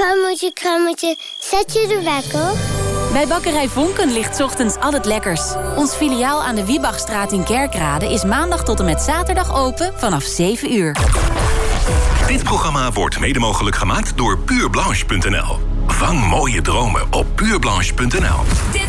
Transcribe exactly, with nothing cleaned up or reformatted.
Kruimeltje, kruimeltje, zet je de wekker? Bij Bakkerij Vonken ligt 's ochtends al het lekkers. Ons filiaal aan de Wiebachstraat in Kerkrade is maandag tot en met zaterdag open vanaf zeven uur. Dit programma wordt mede mogelijk gemaakt door puurblanche punt n l. Vang mooie dromen op puurblanche punt n l. Dit